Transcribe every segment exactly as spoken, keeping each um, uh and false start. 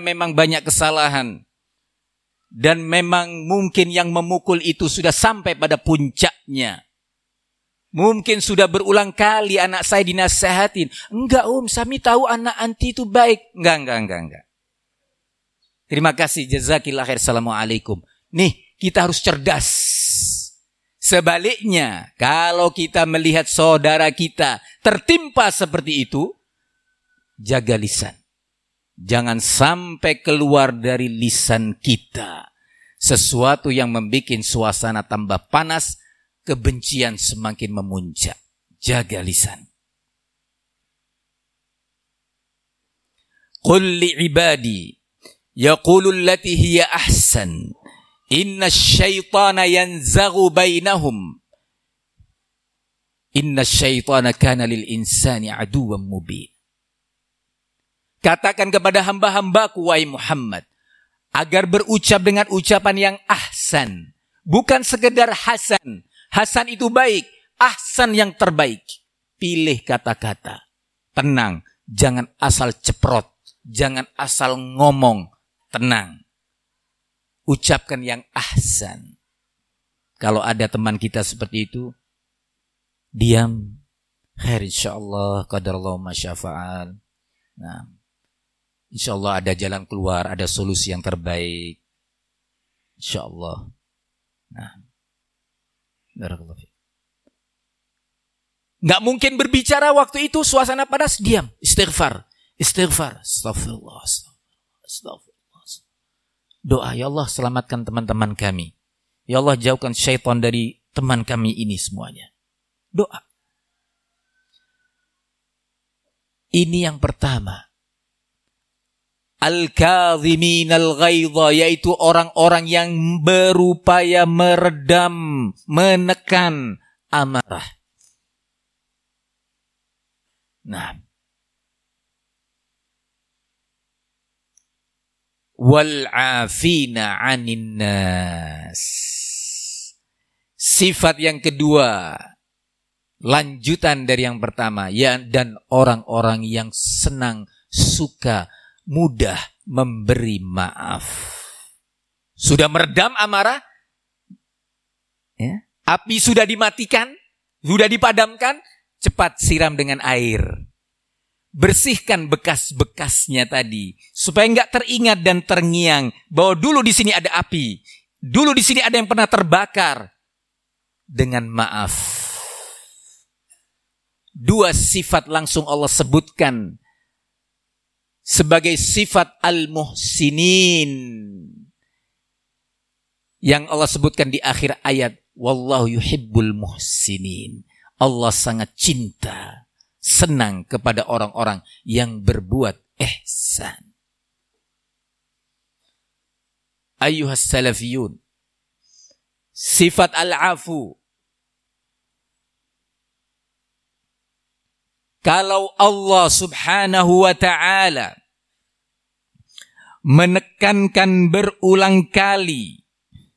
memang banyak kesalahan. Dan memang mungkin yang memukul itu sudah sampai pada puncaknya. Mungkin sudah berulang kali anak saya dinasihatin. Enggak om, Sami tahu anak anti itu baik. Enggak, enggak, enggak, enggak. Terima kasih, jazakillah khair, assalamualaikum. Nih, kita harus cerdas. Sebaliknya, kalau kita melihat saudara kita tertimpa seperti itu, jaga lisan. Jangan sampai keluar dari lisan kita sesuatu yang membuat suasana tambah panas, kebencian semakin memuncak. Jaga lisan. Qul li'ibadi yaqulu allati hiya ahsan inna syaitana yanzaghu bainahum inna syaitana kana lil insani aduwwan mubin. Katakan kepada hamba-hambaku, wahai Muhammad, agar berucap dengan ucapan yang ahsan. Bukan sekedar hasan. Hasan itu baik. Ahsan yang terbaik. Pilih kata-kata. Tenang. Jangan asal ceprot. Jangan asal ngomong. Tenang. Ucapkan yang ahsan. Kalau ada teman kita seperti itu, diam. Khair insyaallah. Qadarallahu ma syafa'al. Nah. InsyaAllah ada jalan keluar, ada solusi yang terbaik. InsyaAllah. Nah. Barakallahu fiik. Nggak mungkin berbicara waktu itu suasana panas, diam. Istighfar. Istighfar. Astagfirullah. Astagfirullah. Astagfirullah. Doa, ya Allah selamatkan teman-teman kami. Ya Allah jauhkan syaitan dari teman kami ini semuanya. Doa. Ini yang pertama. Al-kadhimin al-ghaidha, yaitu orang-orang yang berupaya meredam, menekan amarah. Nah. Wal-afina 'anin nas. Sifat yang kedua, lanjutan dari yang pertama, ya, dan orang-orang yang senang, suka, mudah memberi maaf. Sudah meredam amarah, ya, api sudah dimatikan, sudah dipadamkan, cepat siram dengan air. Bersihkan bekas-bekasnya tadi, supaya enggak teringat dan terngiang bahwa dulu di sini ada api, dulu di sini ada yang pernah terbakar. Dengan maaf. Dua sifat langsung Allah sebutkan sebagai sifat al-muhsinin yang Allah sebutkan di akhir ayat, wallahu yuhibbul muhsinin. Allah sangat cinta, senang kepada orang-orang yang berbuat ihsan. Ayyuhas salafiyun, sifat al-afu. Kalau Allah subhanahu wa ta'ala menekankan berulang kali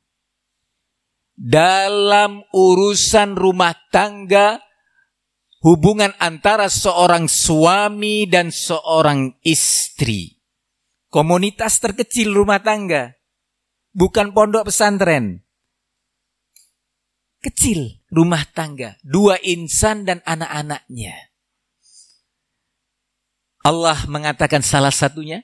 dalam urusan rumah tangga, hubungan antara seorang suami dan seorang istri, komunitas terkecil rumah tangga, bukan pondok pesantren, kecil rumah tangga, dua insan dan anak-anaknya. Allah mengatakan salah satunya,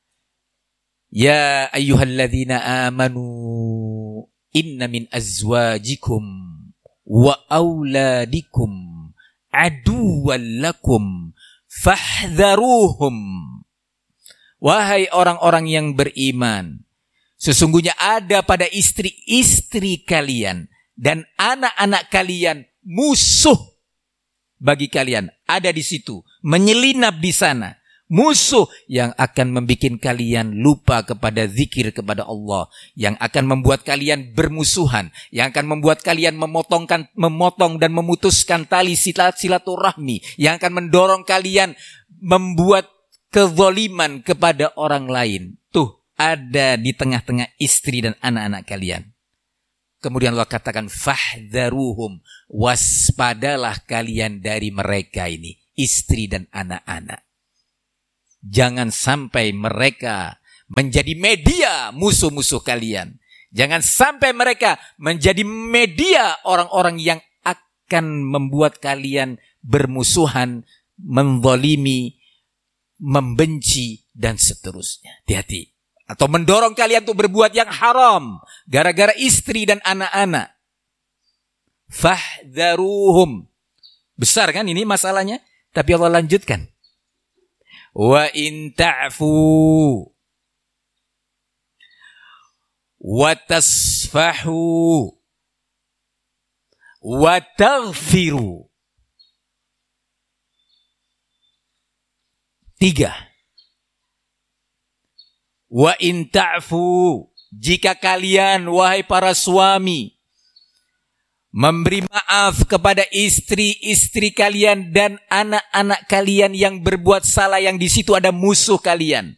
ya ayyuhalladzina amanu inna min azwajikum wa auladikum aduwwan lakum fahdharuhum. Wahai orang-orang yang beriman, sesungguhnya ada pada istri-istri kalian dan anak-anak kalian musuh bagi kalian. Ada di situ, menyelinap di sana. Musuh yang akan membuat kalian lupa kepada zikir kepada Allah, yang akan membuat kalian bermusuhan, yang akan membuat kalian memotongkan, memotong dan memutuskan tali silaturahmi, yang akan mendorong kalian membuat kezaliman kepada orang lain. Tuh, ada di tengah-tengah istri dan anak-anak kalian. Kemudian Allah katakan fahdharuhum, waspadalah kalian dari mereka ini, istri dan anak-anak. Jangan sampai mereka menjadi media musuh-musuh kalian. Jangan sampai mereka menjadi media orang-orang yang akan membuat kalian bermusuhan, menzalimi, membenci, dan seterusnya. Hati-hati. Atau mendorong kalian untuk berbuat yang haram gara-gara istri dan anak-anak. Fahdharuhum. Besar kan ini masalahnya? Tapi Allah lanjutkan. Wa in ta'fu wa tasfahu wa taghfiru. Tiga. Wa in ta'fu, jika kalian wahai para suami memberi maaf kepada istri-istri kalian dan anak-anak kalian yang berbuat salah, yang di situ ada musuh kalian,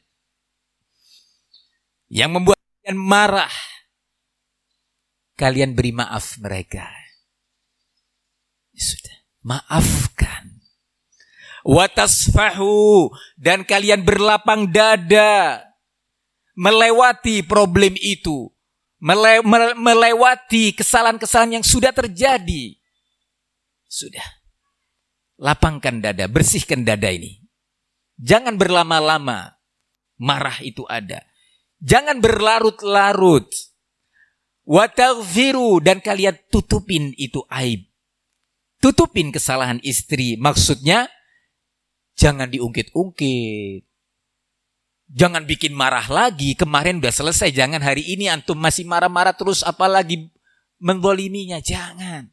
yang membuat kalian marah, kalian beri maaf mereka. Sudah, maafkan. Wa tasfahu, dan kalian berlapang dada melewati problem itu, mele- melewati kesalahan-kesalahan yang sudah terjadi. Sudah, lapangkan dada, bersihkan dada ini. Jangan berlama-lama, marah itu ada. Jangan berlarut-larut. Wa taghfiru, dan kalian tutupin itu aib. Tutupin kesalahan istri. Maksudnya jangan diungkit-ungkit. Jangan bikin marah lagi. Kemarin udah selesai. Jangan hari ini antum masih marah-marah terus, apalagi menzaliminya. Jangan.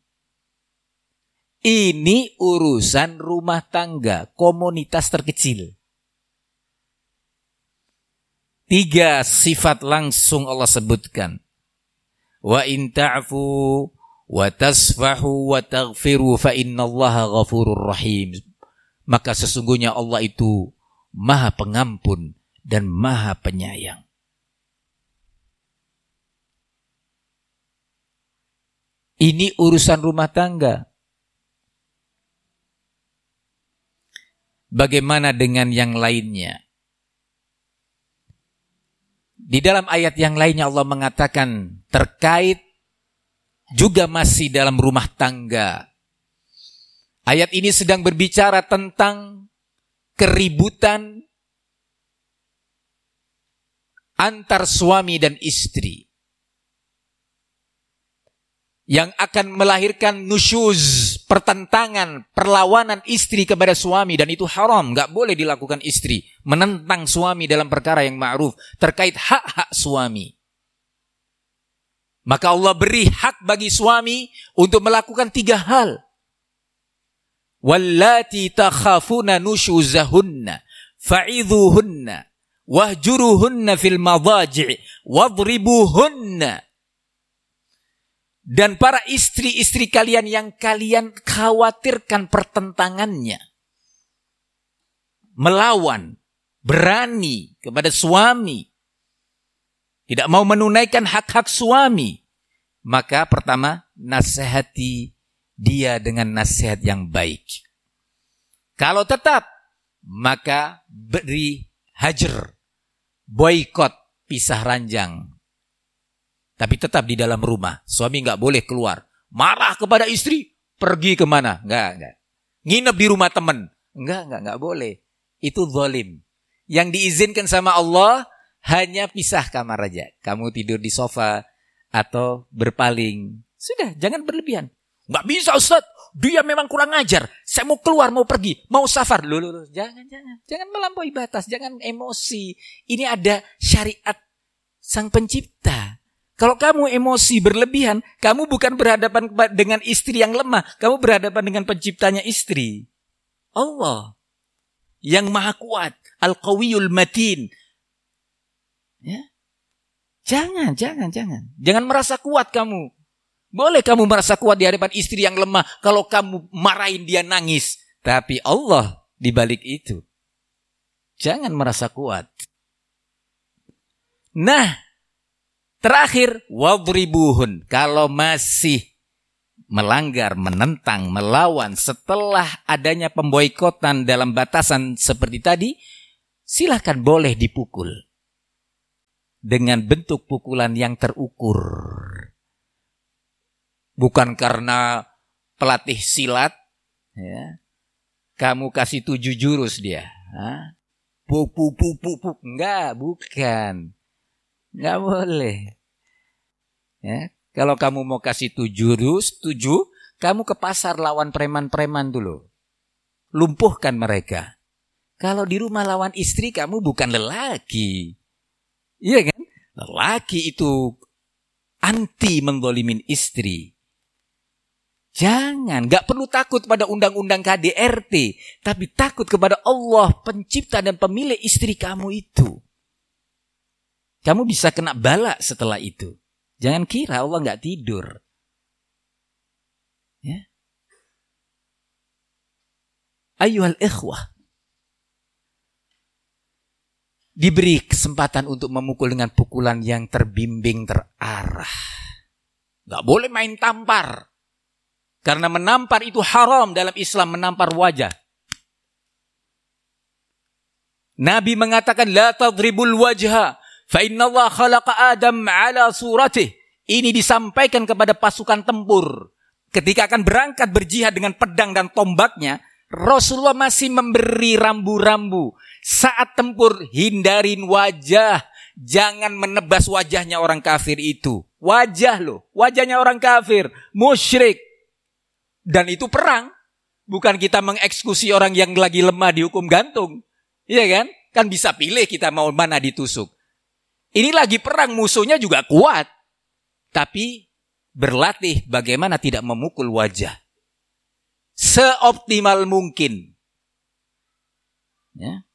Ini urusan rumah tangga, komunitas terkecil. Tiga sifat langsung Allah sebutkan. Wa in ta'fu wa tasfahu wa taghfiru fa innallaha ghafurur rahim. Maka sesungguhnya Allah itu Maha Pengampun dan Maha Penyayang. Ini urusan rumah tangga. Bagaimana dengan yang lainnya? Di dalam ayat yang lainnya Allah mengatakan terkait juga masih dalam rumah tangga. Ayat ini sedang berbicara tentang keributan antar suami dan istri yang akan melahirkan nusyuz, pertentangan, perlawanan istri kepada suami, dan itu haram, gak boleh dilakukan istri, menentang suami dalam perkara yang ma'ruf terkait hak-hak suami. Maka Allah beri hak bagi suami untuk melakukan tiga hal. Wallati takhafuna nusyuzahunna fa'idhuhunna wahjuruhunna fil madaji' wadribuhunna. Dan para istri-istri kalian yang kalian khawatirkan pertentangannya, melawan, berani kepada suami, tidak mau menunaikan hak-hak suami, maka pertama, nasihati dia dengan nasihat yang baik. Kalau tetap, maka beri hajar, boikot, pisah ranjang. Tapi tetap di dalam rumah. Suami nggak boleh keluar. Marah kepada istri, pergi kemana? Nggak, nggak. Nginep di rumah teman. Nggak, nggak, nggak boleh. Itu zalim. Yang diizinkan sama Allah hanya pisah kamar aja. Kamu tidur di sofa atau berpaling. Sudah, jangan berlebihan. Nggak bisa Ustaz, dia memang kurang ajar. Saya mau keluar, mau pergi, mau safar. Loh, loh, loh. Jangan, jangan. Jangan melampaui batas, jangan emosi. Ini ada syariat Sang Pencipta. Kalau kamu emosi berlebihan, kamu bukan berhadapan dengan istri yang lemah, kamu berhadapan dengan penciptanya istri. Allah yang maha kuat, Al-Qawiyul Matin. Ya? Jangan, jangan, jangan. Jangan merasa kuat kamu. Boleh kamu merasa kuat di hadapan istri yang lemah kalau kamu marahin dia nangis. Tapi Allah di balik itu. Jangan merasa kuat. Nah, terakhir, wadribuhun. Kalau masih melanggar, menentang, melawan setelah adanya pemboikotan dalam batasan seperti tadi, silakan boleh dipukul. dengan bentuk pukulan yang terukur. Bukan karena pelatih silat, ya, kamu kasih tujuh jurus dia. Hah? Puk, puk, puk, puk, puk. Enggak, bukan. Enggak boleh. Ya, kalau kamu mau kasih tujuh jurus, tujuh, kamu ke pasar lawan preman-preman dulu. Lumpuhkan mereka. Kalau di rumah lawan istri, kamu bukan lelaki. Iya kan? Lelaki itu anti menzalimin istri. Jangan, gak perlu takut pada undang-undang K D R T, tapi takut kepada Allah, pencipta dan pemilik istri kamu itu. Kamu bisa kena bala setelah itu. Jangan kira Allah gak tidur. Ya. Ayyuhal ikhwah, diberi kesempatan untuk memukul dengan pukulan yang terbimbing, terarah. Gak boleh main tampar. Karena menampar itu haram dalam Islam, menampar wajah. Nabi mengatakan, la tadribul wajha, fa inna Allah khalaqa Adam ala suratih. Ini disampaikan kepada pasukan tempur. Ketika akan berangkat berjihad dengan pedang dan tombaknya, Rasulullah masih memberi rambu-rambu. Saat tempur, hindarin wajah. Jangan menebas wajahnya orang kafir itu. Wajah loh, wajahnya orang kafir, musyrik. Dan itu perang. Bukan kita mengeksekusi orang yang lagi lemah dihukum gantung. Iya kan? Kan bisa pilih kita mau mana ditusuk. Ini lagi perang, musuhnya juga kuat. Tapi berlatih bagaimana tidak memukul wajah. Seoptimal mungkin. Ya.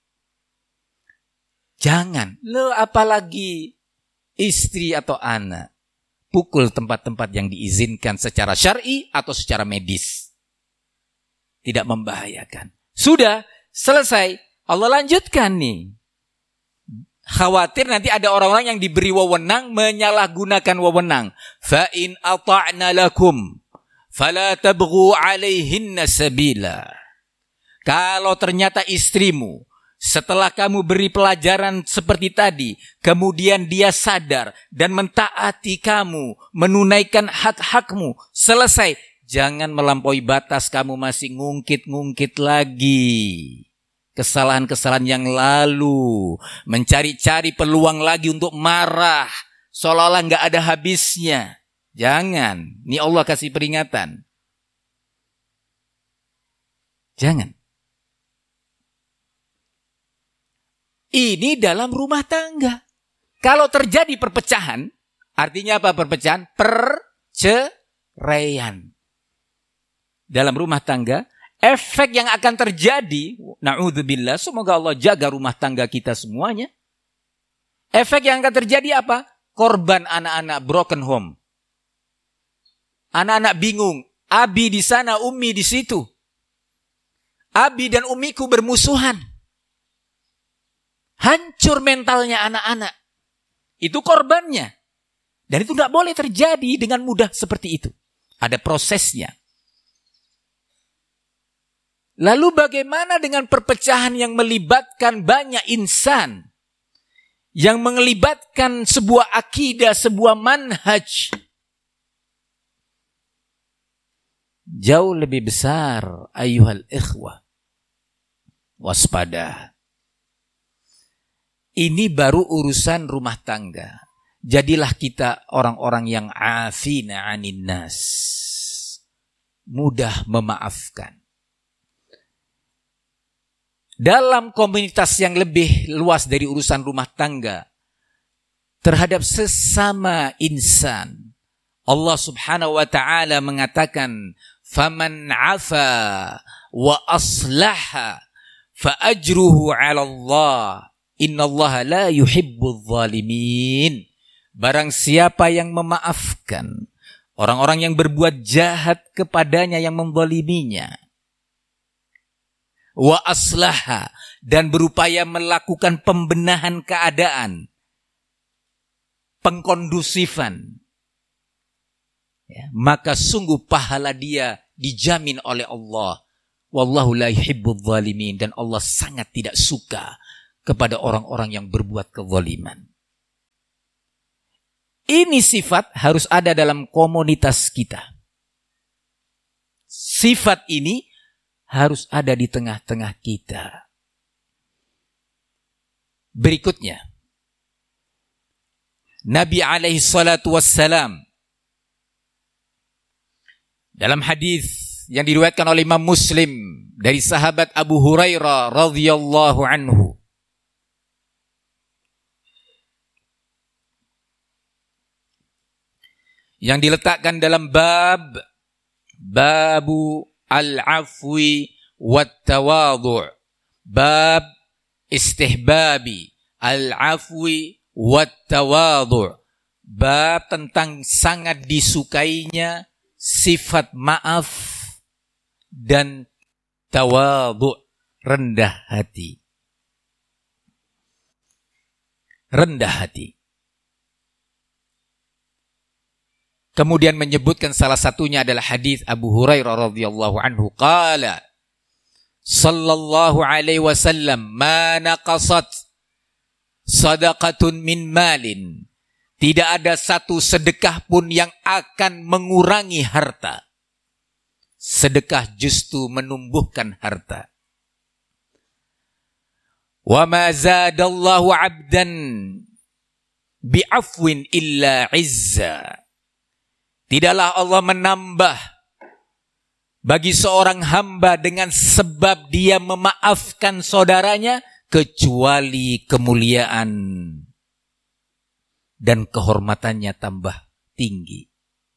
Jangan. Lo apalagi istri atau anak. Pukul tempat-tempat yang diizinkan secara syar'i atau secara medis. Tidak membahayakan. Sudah, selesai. Allah lanjutkan nih. Khawatir nanti ada orang-orang yang diberi wewenang menyalahgunakan wewenang. Fa in ata'na lakum fala tabghu 'alaihinna sabila. Kalau ternyata istrimu setelah kamu beri pelajaran seperti tadi, kemudian dia sadar dan mentaati kamu, menunaikan hak-hakmu, selesai. Jangan melampaui batas, kamu masih ngungkit-ngungkit lagi kesalahan-kesalahan yang lalu, mencari-cari peluang lagi untuk marah, seolah-olah nggak ada habisnya. Jangan, ini Allah kasih peringatan. Jangan. Ini dalam rumah tangga. Kalau terjadi perpecahan, artinya apa perpecahan? Perceraian. Dalam rumah tangga, efek yang akan terjadi, na'udzubillah, semoga Allah jaga rumah tangga kita semuanya. Efek yang akan terjadi apa? Korban anak-anak broken home. Anak-anak bingung, abi di sana, umi di situ. Abi dan umiku bermusuhan. Hancur mentalnya anak-anak. Itu korbannya. Dan itu tidak boleh terjadi dengan mudah seperti itu. Ada prosesnya. Lalu bagaimana dengan perpecahan yang melibatkan banyak insan? Yang melibatkan sebuah akidah, sebuah manhaj. Jauh lebih besar, ayyuhal ikhwah. Waspada. Ini baru urusan rumah tangga. Jadilah kita orang-orang yang afina 'anin nas. Mudah memaafkan. Dalam komunitas yang lebih luas dari urusan rumah tangga, terhadap sesama insan, Allah Subhanahu wa taala mengatakan, "Faman 'afa wa aslaha fa ajruhu 'ala Allah. Innallaha la yuhibbudz zalimin." Barang siapa yang memaafkan orang-orang yang berbuat jahat kepadanya, yang menzaliminya, wa aslaha, dan berupaya melakukan pembenahan keadaan, pengkondusifan, ya, maka sungguh pahala dia dijamin oleh Allah. Wallahu la yuhibbudz zalimin, dan Allah sangat tidak suka kepada orang-orang yang berbuat kezaliman. ini sifat harus ada dalam komunitas kita. Sifat ini harus ada di tengah-tengah kita. Berikutnya, Nabi alaihi salatu wassalam dalam hadis yang diriwayatkan oleh Imam Muslim dari sahabat Abu Hurairah radhiyallahu anhu, yang diletakkan dalam bab babu al-afwi wat tawadhu', bab istihbabi al-afwi wat tawadhu', bab tentang sangat disukainya sifat maaf dan tawadhu', rendah hati. Rendah hati. Kemudian menyebutkan salah satunya adalah hadis Abu Hurairah radhiyallahu anhu, qala sallallahu alaihi wasallam, ma naqasat sadaqatun min malin, tidak ada satu sedekah pun yang akan mengurangi harta. Sedekah justru menumbuhkan harta. Wa ma zadallahu 'abdan bi'afwin illa 'izza. Tidaklah Allah menambah bagi seorang hamba dengan sebab dia memaafkan saudaranya kecuali kemuliaan dan kehormatannya tambah tinggi.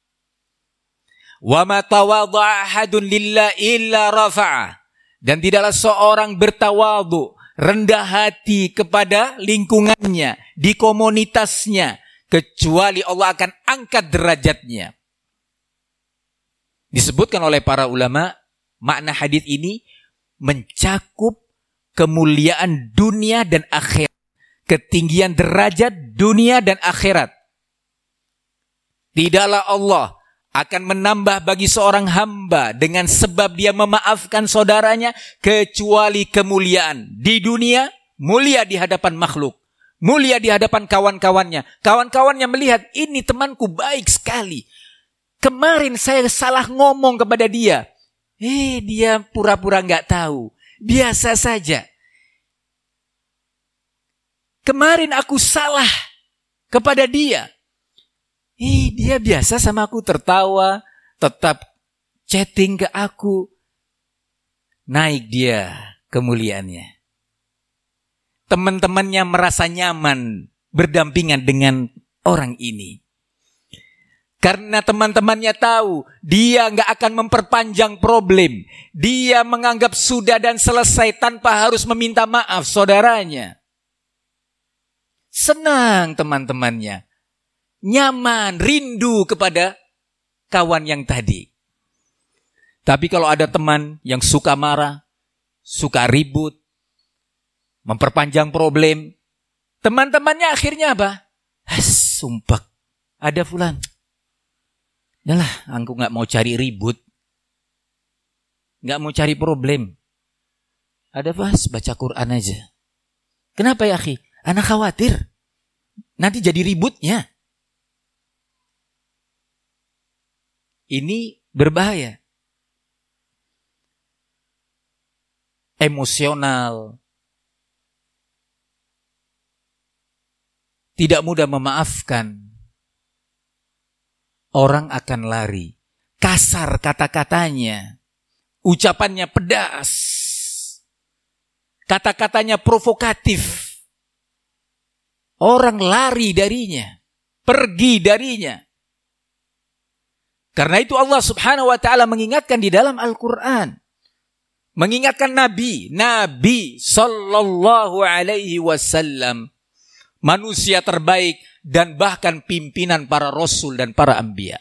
Wa ma tawadha'a ahadun lillahi illa rafa'ah. Dan tidaklah seorang bertawadhu, rendah hati kepada lingkungannya, di komunitasnya, kecuali Allah akan angkat derajatnya. Disebutkan oleh para ulama, makna hadis ini mencakup kemuliaan dunia dan akhirat, ketinggian derajat dunia dan akhirat. Tidaklah Allah akan menambah bagi seorang hamba dengan sebab dia memaafkan saudaranya kecuali kemuliaan. Di dunia, mulia di hadapan makhluk, mulia di hadapan kawan-kawannya. Kawan-kawannya melihat, ini temanku baik sekali. Kemarin saya salah ngomong kepada dia. Eh, dia pura-pura gak tahu. Biasa saja. Kemarin aku salah kepada dia. Eh, dia biasa sama aku, tertawa, tetap chatting ke aku. Naik dia kemuliaannya. Teman-temannya merasa nyaman berdampingan dengan orang ini. Karena teman-temannya tahu dia nggak akan memperpanjang problem. Dia menganggap sudah dan selesai tanpa harus meminta maaf saudaranya. Senang teman-temannya. Nyaman, rindu kepada kawan yang tadi. Tapi kalau ada teman yang suka marah, suka ribut, memperpanjang problem, teman-temannya akhirnya apa? Has, sumpah, ada fulan. Yalah, aku gak mau cari ribut. Gak mau cari problem. Ada pas, baca Quran aja. Kenapa ya akhi? Anak khawatir nanti jadi ributnya. Ini berbahaya. Emosional. Tidak mudah memaafkan. Orang akan lari. Kasar kata-katanya. Ucapannya pedas. Kata-katanya provokatif. Orang lari darinya. Pergi darinya. Karena itu Allah subhanahu wa ta'ala mengingatkan di dalam Al-Quran. Mengingatkan Nabi. Nabi sallallahu alaihi wasallam. Manusia terbaik dan bahkan pimpinan para rasul dan para anbiya.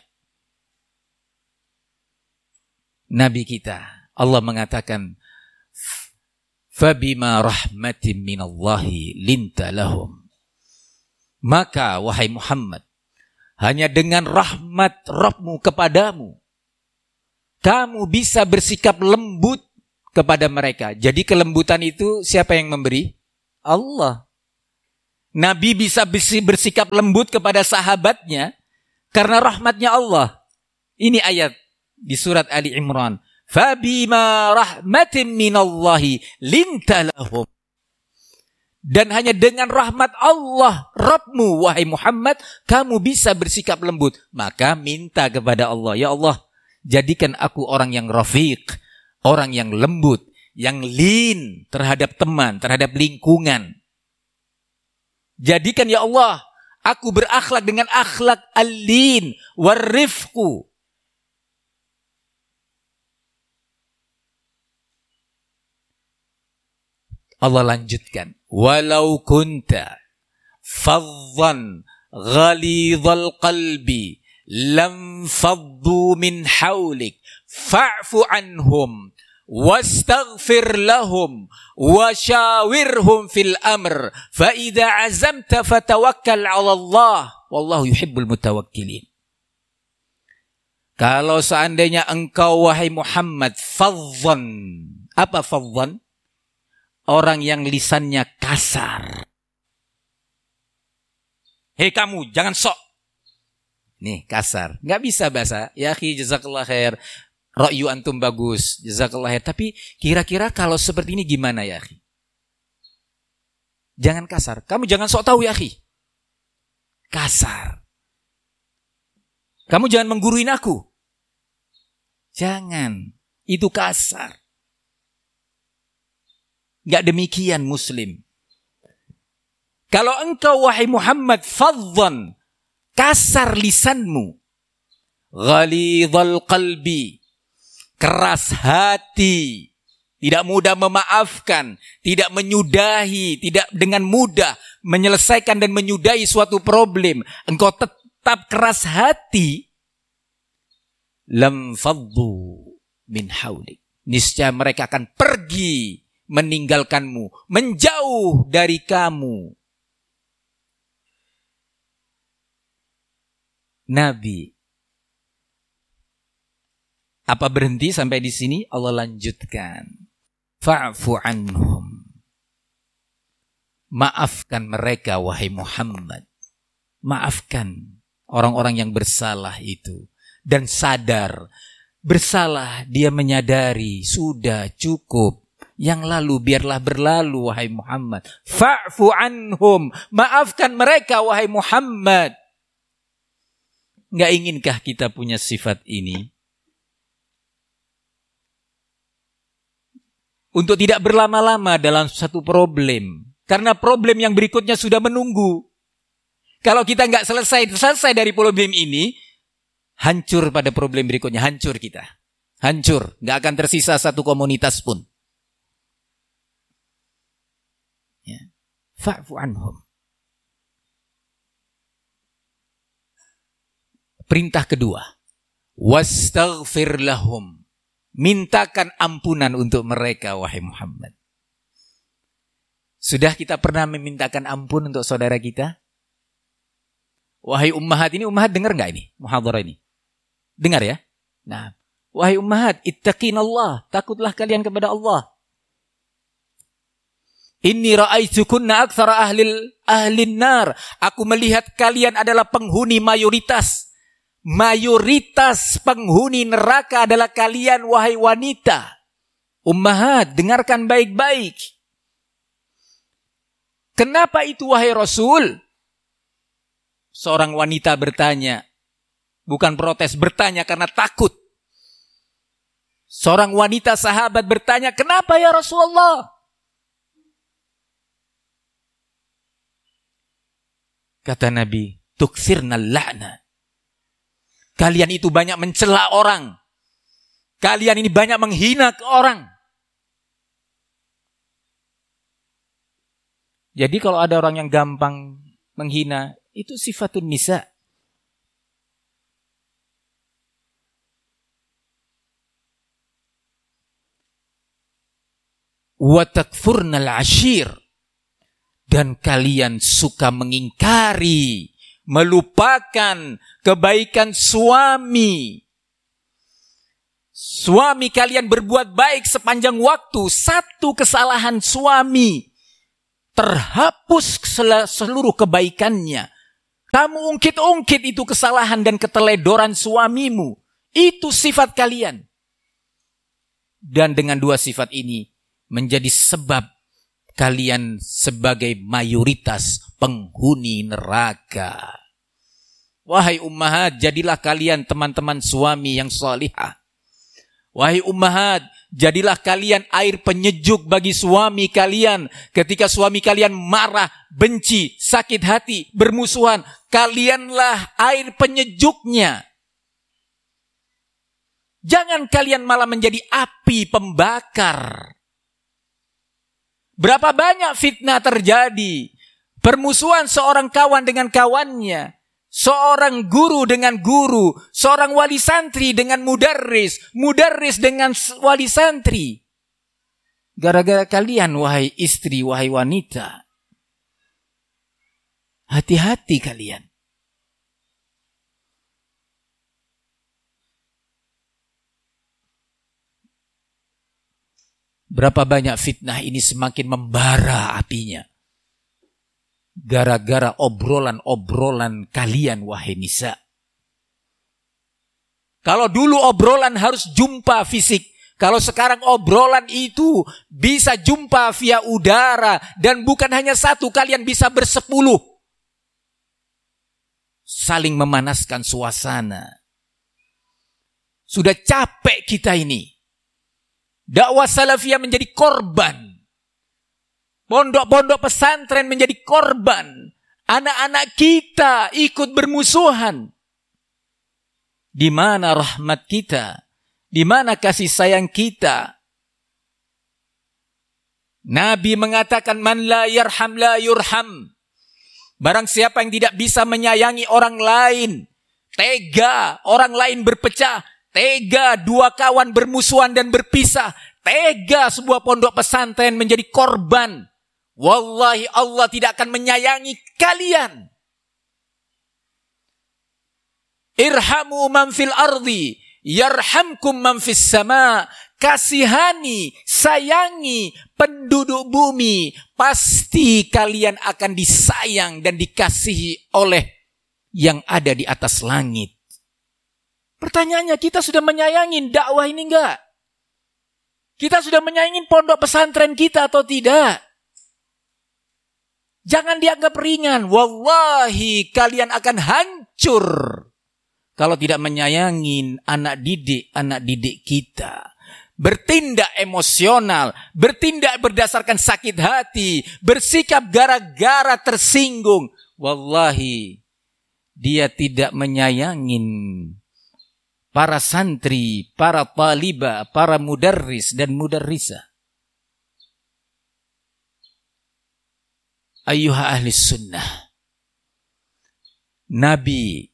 Nabi kita, Allah mengatakan, "Fabima rahmatin minallahi linta lahum." Maka wahai Muhammad, hanya dengan rahmat Rabbmu kepadamu, kamu bisa bersikap lembut kepada mereka. Jadi kelembutan itu siapa yang memberi? Allah. Nabi bisa bersikap lembut kepada sahabatnya karena rahmatnya Allah. Ini ayat di surat Ali Imran. Fabima rahmatin minallahi linta lahum. Dan hanya dengan rahmat Allah, Rabbmu, wahai Muhammad, kamu bisa bersikap lembut. Maka minta kepada Allah, ya Allah, jadikan aku orang yang rafiq, orang yang lembut, yang lin terhadap teman, terhadap lingkungan. Jadikan ya Allah, aku berakhlak dengan akhlak al-lin warifqu. Allah lanjutkan, walau kunta faddan ghalidhal qalbi lam faddu min hawlik fa'fu anhum wastaghfir lahum washawirhum fil amr fa idza azamta fatawakkal 'ala Allah wallahu yuhibbul mutawakkilin. Kalau seandainya engkau wahai Muhammad faddan, apa faddan? Orang yang lisannya kasar. Hei kamu, jangan sok. Nih, kasar. Nggak bisa bahasa. Ya akhi, jazakallah khair. Ra'yu antum bagus. Jazakallah khair. Tapi kira-kira kalau seperti ini gimana ya akhi? Jangan kasar. Kamu jangan sok tahu ya akhi. Kasar. Kamu jangan mengguruin aku. Jangan. Itu kasar. Enggak demikian muslim. Kalau engkau wahai Muhammad faddan, kasar lisanmu, ghalidhal qalbi, keras hati, tidak mudah memaafkan, tidak menyudahi, tidak dengan mudah menyelesaikan dan menyudahi suatu problem, engkau tetap keras hati, lam faddu min haulik, niscaya mereka akan pergi meninggalkanmu, menjauh dari kamu. Nabi, apa berhenti sampai di sini? Allah lanjutkan. Fa'fu anhum. Maafkan mereka wahai Muhammad. Maafkan orang-orang yang bersalah itu dan sadar bersalah, dia menyadari sudah cukup. Yang lalu biarlah berlalu wahai Muhammad. Fa'fu anhum. Maafkan mereka wahai Muhammad. Enggak inginkah kita punya sifat ini? Untuk tidak berlama-lama dalam satu problem. Karena problem yang berikutnya sudah menunggu. Kalau kita enggak selesai selesai dari problem ini, hancur pada problem berikutnya. Hancur kita. Hancur. Enggak akan tersisa satu komunitas pun. Ya. Fa'fu anhum. Perintah kedua, wastaghfir lahum. Mintakan ampunan untuk mereka wahai Muhammad. Sudah kita pernah memintakan ampun untuk saudara kita? Wahai ummahat, ini ummahat dengar enggak ini muhadharah ini? Dengar ya? Nah, wahai ummahat, ittaqinallah, takutlah kalian kepada Allah. Inni ra'aitukunna aktsara ahlil ahlin nar. Aku melihat kalian adalah penghuni mayoritas. Mayoritas penghuni neraka adalah kalian wahai wanita. Ummahat, dengarkan baik-baik. Kenapa itu wahai Rasul? Seorang wanita bertanya. Bukan protes, bertanya karena takut. Seorang wanita sahabat bertanya, kenapa ya Rasulullah? Kata Nabi, tukthirnal la'na. Kalian itu banyak mencela orang. Kalian ini banyak menghina ke orang. Jadi kalau ada orang yang gampang menghina, itu sifatun nisa. Wa takfurnal ashir. Dan kalian suka mengingkari, melupakan kebaikan suami. Suami kalian berbuat baik sepanjang waktu. Satu kesalahan suami, terhapus seluruh kebaikannya. Kamu ungkit-ungkit itu kesalahan dan keteledoran suamimu. Itu sifat kalian. Dan dengan dua sifat ini menjadi sebab kalian sebagai mayoritas penghuni neraka. Wahai ummahat, jadilah kalian teman-teman suami yang salihah. Wahai ummahat, jadilah kalian air penyejuk bagi suami kalian. Ketika suami kalian marah, benci, sakit hati, bermusuhan, kalianlah air penyejuknya. Jangan kalian malah menjadi api pembakar. Berapa banyak fitnah terjadi. Permusuhan seorang kawan dengan kawannya. Seorang guru dengan guru, seorang wali santri dengan mudarris, mudarris dengan wali santri. Gara-gara kalian, wahai istri, wahai wanita. Hati-hati kalian. Berapa banyak fitnah ini semakin membara apinya. Gara-gara obrolan-obrolan kalian, wahai nisa. Kalau dulu obrolan harus jumpa fisik. Kalau sekarang obrolan itu bisa jumpa via udara. Dan bukan hanya satu, kalian bisa bersepuluh. Saling memanaskan suasana. Sudah capek kita ini. Dakwah salafiyah menjadi korban. Pondok-pondok pesantren menjadi korban. Anak-anak kita ikut bermusuhan. Di mana rahmat kita? Di mana kasih sayang kita? Nabi mengatakan, man la yarham la yurham. Barang siapa yang tidak bisa menyayangi orang lain, tega orang lain berpecah, tega dua kawan bermusuhan dan berpisah, tega sebuah pondok pesantren menjadi korban, wallahi Allah tidak akan menyayangi kalian. Irhamu man fil ardi yarhamkum man fis sama. Kasihani, sayangi penduduk bumi, pasti kalian akan disayang dan dikasihi oleh yang ada di atas langit. Pertanyaannya, kita sudah menyayangi dakwah ini enggak? Kita sudah menyayangi pondok pesantren kita atau tidak? Jangan dianggap ringan. Wallahi kalian akan hancur kalau tidak menyayangi anak didik, anak didik kita. Bertindak emosional, bertindak berdasarkan sakit hati, bersikap gara-gara tersinggung. Wallahi, dia tidak menyayangin para santri, para talibah, para mudarris dan mudarrisah. Ayyuha ahli sunnah. Nabi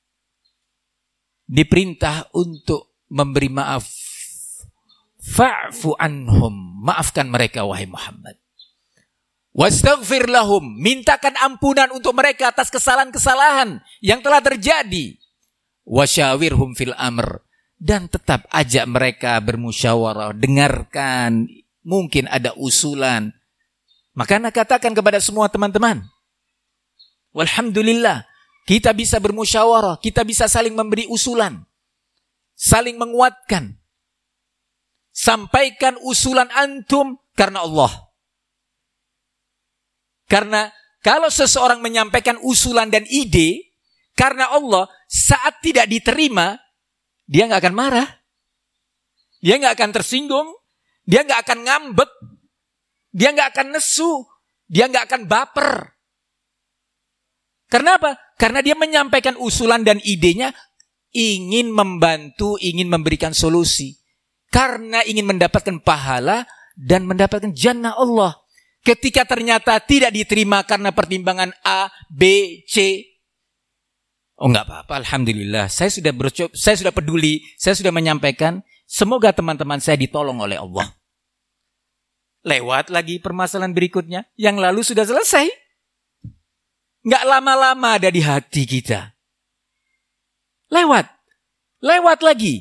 diperintah untuk memberi maaf. Fa'fu anhum, maafkan mereka wahai Muhammad. Wastaghfir lahum, mintakan ampunan untuk mereka atas kesalahan-kesalahan yang telah terjadi. Wasyawirhum fil amr, dan tetap ajak mereka bermusyawarah, dengarkan, mungkin ada usulan. Maka nak katakan kepada semua teman-teman, walhamdulillah, kita bisa bermusyawarah, kita bisa saling memberi usulan, saling menguatkan. Sampaikan usulan antum karena Allah. Karena kalau seseorang menyampaikan usulan dan ide karena Allah, saat tidak diterima, dia nggak akan marah. Dia nggak akan tersinggung. Dia nggak akan ngambek. Dia nggak akan nesu. Dia nggak akan baper. Karena apa? Karena dia menyampaikan usulan dan idenya ingin membantu, ingin memberikan solusi. Karena ingin mendapatkan pahala dan mendapatkan jannah Allah. Ketika ternyata tidak diterima karena pertimbangan A, B, C. Oh enggak apa-apa, alhamdulillah. Saya sudah bercoba, saya sudah peduli, saya sudah menyampaikan. Semoga teman-teman saya ditolong oleh Allah. Lewat lagi permasalahan berikutnya. Yang lalu sudah selesai. Enggak lama-lama ada di hati kita. Lewat. Lewat lagi.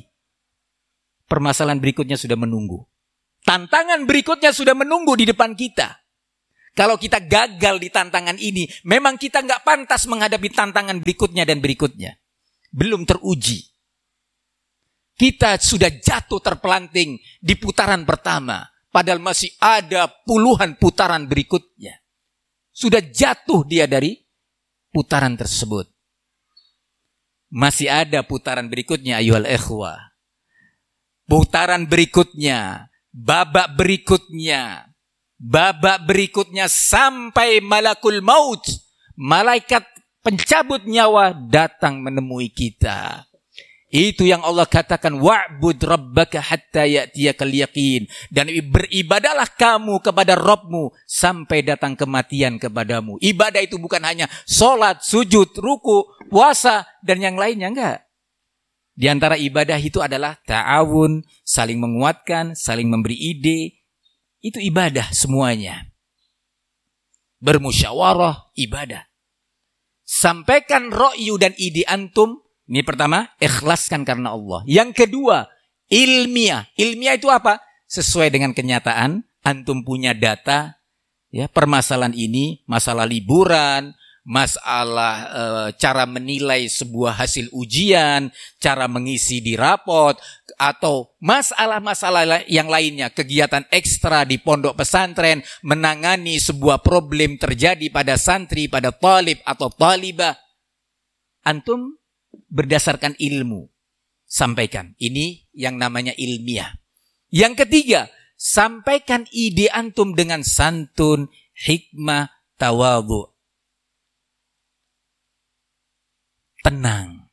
Permasalahan berikutnya sudah menunggu. Tantangan berikutnya sudah menunggu di depan kita. Kalau kita gagal di tantangan ini, memang kita nggak pantas menghadapi tantangan berikutnya dan berikutnya. Belum teruji. Kita sudah jatuh terpelanting di putaran pertama. Padahal masih ada puluhan putaran berikutnya. Sudah jatuh dia dari putaran tersebut. Masih ada putaran berikutnya, ayyuhal ikhwah. Putaran berikutnya, babak berikutnya, babak berikutnya sampai malakul maut, malaikat pencabut nyawa datang menemui kita. Itu yang Allah katakan, wa'bud rabbaka hatta ya'tiyakal yaqin. Dan beribadahlah kamu kepada Rabbmu sampai datang kematian kepadamu. Ibadah itu bukan hanya sholat, sujud, ruku, puasa, dan yang lainnya, enggak. Di antara ibadah itu adalah ta'awun, saling menguatkan, saling memberi ide. Itu ibadah semuanya. Bermusyawarah, ibadah. Sampaikan ro'yu dan ide antum. Ini pertama, ikhlaskan karena Allah. Yang kedua, ilmiah. Ilmiah itu apa? Sesuai dengan kenyataan, antum punya data, ya, permasalahan ini, masalah liburan, masalah e, cara menilai sebuah hasil ujian, cara mengisi di rapot, atau masalah-masalah yang lainnya, kegiatan ekstra di pondok pesantren, menangani sebuah problem terjadi pada santri, pada talib atau talibah. Antum berdasarkan ilmu sampaikan. Ini yang namanya ilmiah. Yang ketiga, sampaikan ide antum dengan santun, hikmah, tawadhu. Tenang.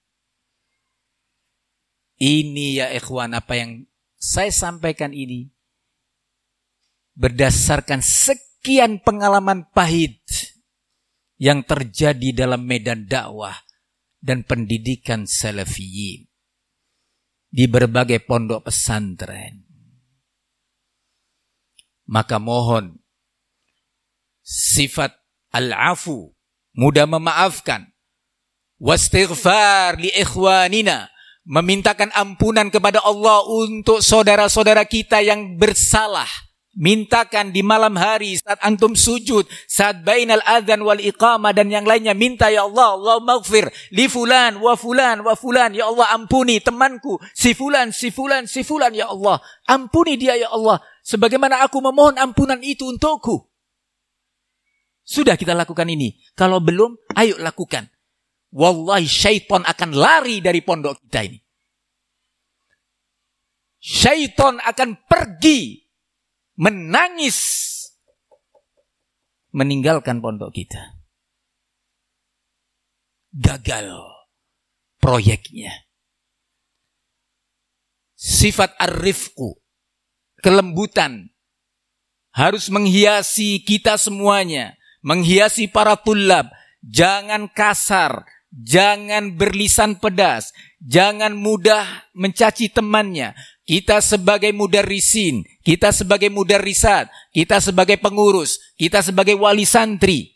Ini ya ikhwan, apa yang saya sampaikan ini berdasarkan sekian pengalaman pahit yang terjadi dalam medan dakwah dan pendidikan salafiyin di berbagai pondok pesantren. Maka mohon sifat al-afu, mudah memaafkan, wastighfar li ikhwanina, memintakan ampunan kepada Allah untuk saudara-saudara kita yang bersalah. Mintakan di malam hari saat antum sujud, saat bainal adzan wal iqamah dan yang lainnya, minta ya Allah, Allah maghfir li fulan wa fulan wa fulan, ya Allah ampuni temanku si fulan si fulan si fulan, ya Allah ampuni dia ya Allah sebagaimana aku memohon ampunan itu untukku. Sudah kita lakukan ini. Kalau belum, ayo lakukan. Wallahi syaitan akan lari dari pondok kita ini. Syaitan akan pergi menangis meninggalkan pondok kita. Gagal proyeknya. Sifat ar-rifqu, kelembutan, harus menghiasi kita semuanya, menghiasi para tulab. Jangan kasar, jangan berlisan pedas, jangan mudah mencaci temannya. Kita sebagai mudarrisin, kita sebagai mudarrisat, kita sebagai pengurus, kita sebagai wali santri.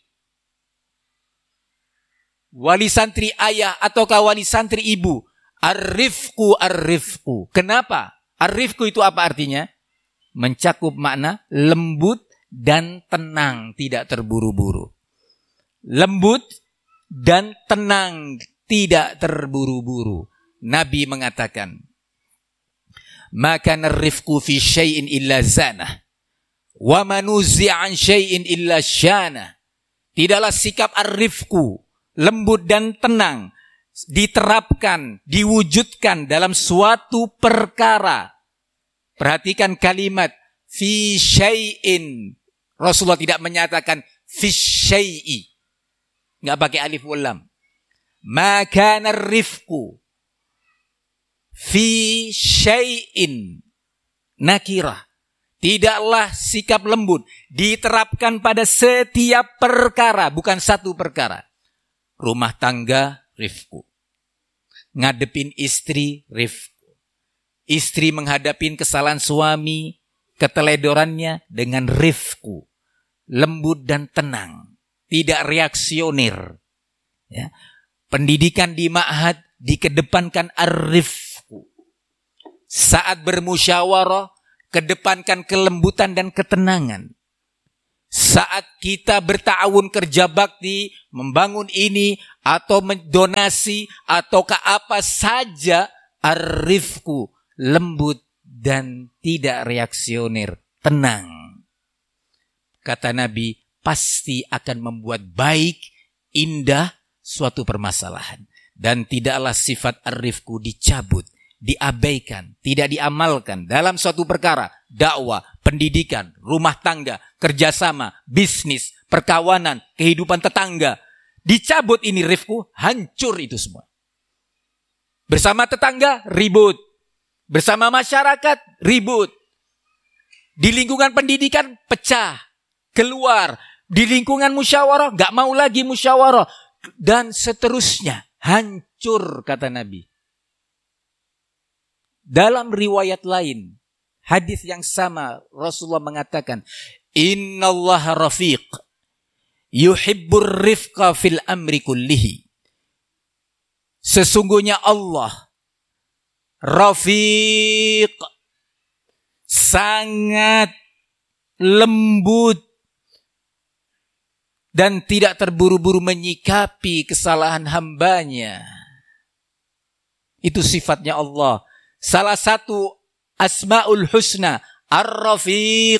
Wali santri ayah ataukah wali santri ibu. Ar-rifqu ar-rifqu. Kenapa? Ar-rifqu itu apa artinya? Mencakup makna lembut dan tenang, tidak terburu-buru. Lembut dan tenang, tidak terburu-buru. Nabi mengatakan, maka ar-rifqu fi syai'in illa zanah wa manuzi'a an syai'in illa syana. Tidaklah sikap ar-rifqu, lembut dan tenang, diterapkan, diwujudkan dalam suatu perkara. Perhatikan kalimat fi syai'in. Rasulullah tidak menyatakan fi syai'i, enggak pakai alif wal lam. Maka ar-rifqu fi syai'in nakirah. Tidaklah sikap lembut diterapkan pada setiap perkara, bukan satu perkara. Rumah tangga, rifqu. Ngadepin istri, rifqu. Istri menghadapin kesalahan suami, keteledorannya dengan rifqu. Lembut dan tenang, tidak reaksioner. Ya. Pendidikan di ma'had dikedepankan ar-rifqu. Saat bermusyawarah, kedepankan kelembutan dan ketenangan. saat kita berta'awun kerja bakti, membangun ini, atau mendonasi, atau ke apa saja, ar-rifqu, lembut dan tidak reaksioner, tenang. Kata Nabi, pasti akan membuat baik, indah suatu permasalahan. Dan tidaklah sifat ar-rifqu dicabut, diabaikan, tidak diamalkan dalam suatu perkara, dakwah, pendidikan, rumah tangga, kerjasama, bisnis, perkawanan, kehidupan tetangga. Dicabut ini rifqu, hancur itu semua. Bersama tetangga, ribut. Bersama masyarakat, ribut. Di lingkungan pendidikan, pecah, keluar. Di lingkungan musyawarah, gak mau lagi musyawarah. Dan seterusnya, hancur kata Nabi. Dalam riwayat lain, hadis yang sama, Rasulullah mengatakan, Innallaha rafiq, yuhibbur rifqa fil amri kullihi. Sesungguhnya Allah, rafiq, sangat lembut, dan tidak terburu-buru menyikapi kesalahan hambanya. Itu sifatnya Allah. Salah satu Asmaul Husna, Ar-Rafiq,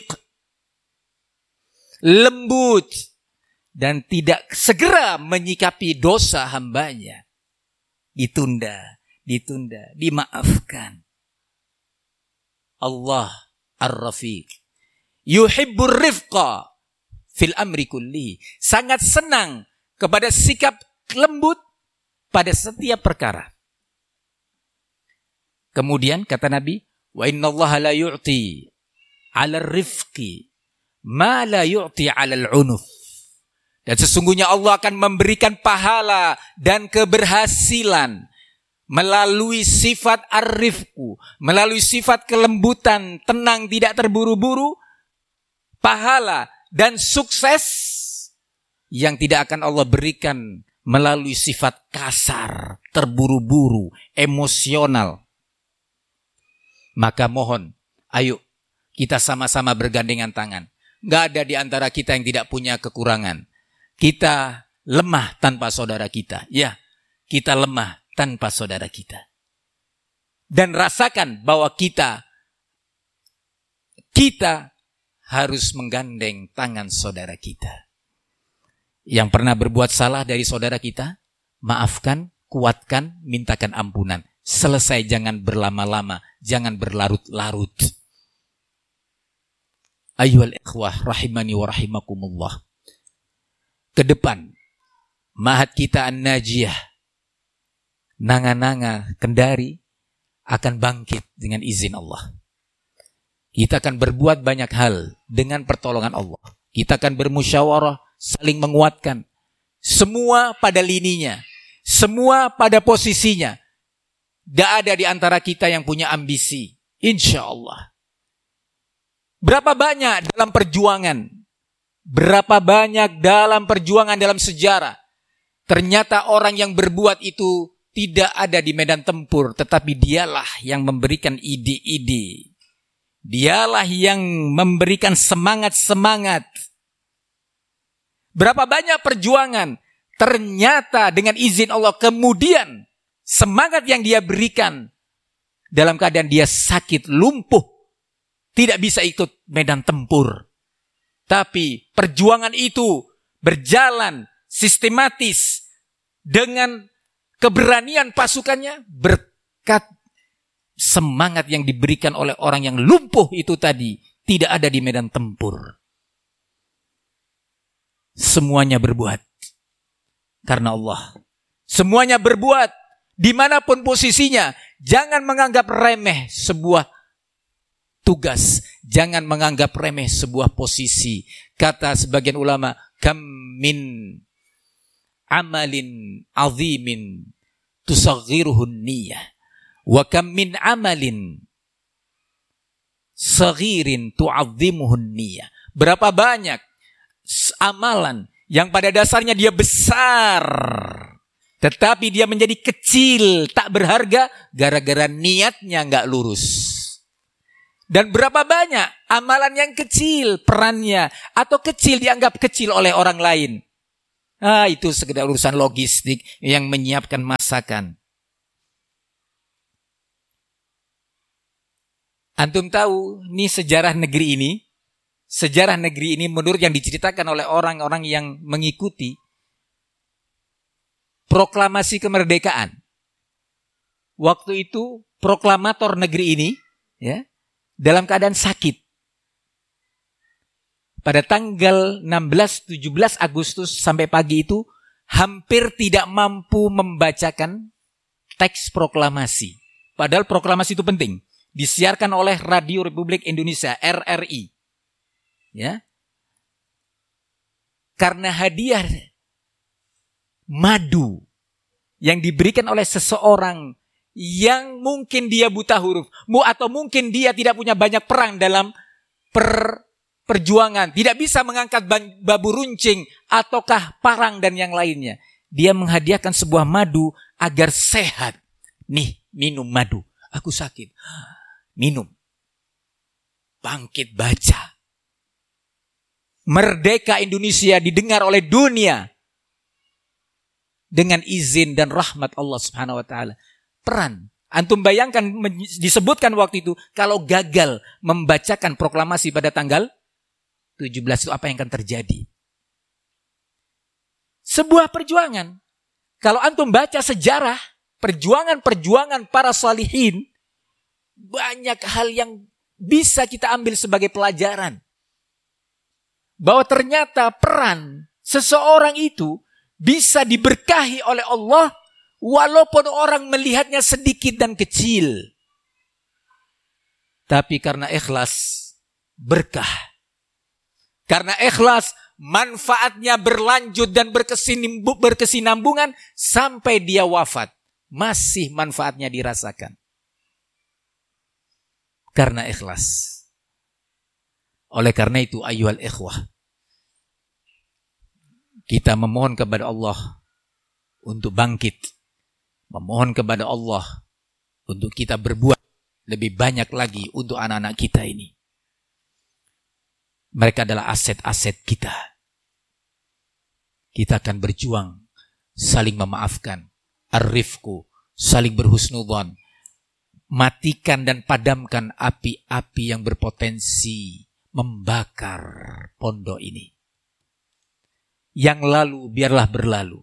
lembut dan tidak segera menyikapi dosa hambanya. Ditunda, ditunda, dimaafkan. Allah Ar-Rafiq, yuhibbur rifqa fil amri kulli, sangat senang kepada sikap lembut pada setiap perkara. Kemudian kata Nabi, wa innallaha la yu'ti 'ala rifqi ma la yu'ti 'ala al-'unuf. Dan sesungguhnya Allah akan memberikan pahala dan keberhasilan melalui sifat ar-rifqu, melalui sifat kelembutan, tenang, tidak terburu-buru, pahala dan sukses yang tidak akan Allah berikan melalui sifat kasar, terburu-buru, emosional. Maka mohon, ayo kita sama-sama bergandengan tangan. Gak ada di antara kita yang tidak punya kekurangan. Kita lemah tanpa saudara kita. Ya, kita lemah tanpa saudara kita. Dan rasakan bahwa kita, kita harus menggandeng tangan saudara kita. Yang pernah berbuat salah dari saudara kita, maafkan, kuatkan, mintakan ampunan. Selesai, jangan berlama-lama, jangan berlarut-larut. Ayyuhal ikhwah rahimani wa rahimakumullah. Ke depan, Ma'had kita An-Najiyah, Nanga-Nanga Kendari akan bangkit dengan izin Allah. Kita akan berbuat banyak hal dengan pertolongan Allah. Kita akan bermusyawarah, saling menguatkan. Semua pada lininya, semua pada posisinya. Tidak ada di antara kita yang punya ambisi. Insya Allah. Berapa banyak dalam perjuangan. Berapa banyak dalam perjuangan dalam sejarah. Ternyata orang yang berbuat itu tidak ada di medan tempur. Tetapi dialah yang memberikan ide-ide. Dialah yang memberikan semangat-semangat. Berapa banyak perjuangan. Ternyata dengan izin Allah kemudian semangat yang dia berikan dalam keadaan dia sakit, lumpuh, tidak bisa ikut medan tempur. Tapi perjuangan itu berjalan sistematis dengan keberanian pasukannya berkat semangat yang diberikan oleh orang yang lumpuh itu tadi, tidak ada di medan tempur. Semuanya berbuat karena Allah. Semuanya berbuat dimanapun posisinya. Jangan menganggap remeh sebuah tugas. Jangan menganggap remeh sebuah posisi. Kata sebagian ulama, kam min amalin azimin tusaghiruhun niyah. Wa kam min amalin saghirin tu'azzimuhun niyah. Berapa banyak amalan yang pada dasarnya dia besar, tetapi dia menjadi kecil, tak berharga, gara-gara niatnya gak lurus. Dan berapa banyak amalan yang kecil perannya atau kecil dianggap kecil oleh orang lain. Ah, itu sekedar urusan logistik yang menyiapkan masakan. Antum tahu nih sejarah negeri ini, sejarah negeri ini menurut yang diceritakan oleh orang-orang yang mengikuti proklamasi kemerdekaan. Waktu itu proklamator negeri ini, ya, dalam keadaan sakit. Pada tanggal enam belas tujuh belas Agustus sampai pagi itu hampir tidak mampu membacakan teks proklamasi. Padahal proklamasi itu penting. Disiarkan oleh Radio Republik Indonesia, R R I. Ya. Karena hadiah madu yang diberikan oleh seseorang yang mungkin dia buta huruf, atau mungkin dia tidak punya banyak perang dalam per, perjuangan, tidak bisa mengangkat babu runcing ataukah parang dan yang lainnya. Dia menghadiahkan sebuah madu agar sehat. Nih, minum madu. Aku sakit. Minum. Bangkit baca. Merdeka Indonesia didengar oleh dunia dengan izin dan rahmat Allah Subhanahu wa taala. Peran. Antum bayangkan disebutkan waktu itu kalau gagal membacakan proklamasi pada tanggal tujuh belas itu apa yang akan terjadi? Sebuah perjuangan. Kalau antum baca sejarah perjuangan-perjuangan para salihin, banyak hal yang bisa kita ambil sebagai pelajaran. Bahwa ternyata peran seseorang itu bisa diberkahi oleh Allah walaupun orang melihatnya sedikit dan kecil. Tapi karena ikhlas, berkah. Karena ikhlas, manfaatnya berlanjut dan berkesinambungan sampai dia wafat. Masih manfaatnya dirasakan. Karena ikhlas. Oleh karena itu, ayyuhal ikhwah, kita memohon kepada Allah untuk bangkit. Memohon kepada Allah untuk kita berbuat lebih banyak lagi untuk anak-anak kita ini. Mereka adalah aset-aset kita. Kita akan berjuang, saling memaafkan, ar-rifqu, saling berhusnudzon, matikan dan padamkan api-api yang berpotensi membakar pondok ini. Yang lalu biarlah berlalu.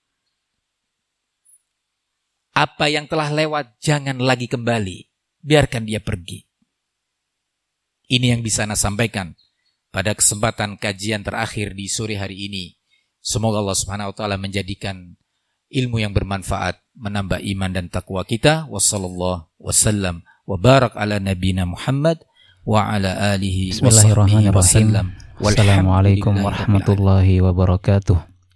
Apa yang telah lewat jangan lagi kembali. Biarkan dia pergi. Ini yang bisa Ana sampaikan pada kesempatan kajian terakhir di sore hari ini. Semoga Allah Subhanahu wa taala menjadikan ilmu yang bermanfaat, menambah iman dan takwa kita. Wassallallahu wasallam wa barak ala nabiyina Muhammad wa ala alihi washabbihi wasallam. Assalamualaikum warahmatullahi wabarakatuh.